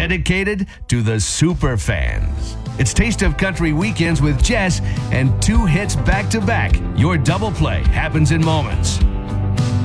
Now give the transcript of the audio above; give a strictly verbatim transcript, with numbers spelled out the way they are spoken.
dedicated to the super fans. It's Taste of Country Weekends with Jess and two hits back to back. Your double play happens in moments.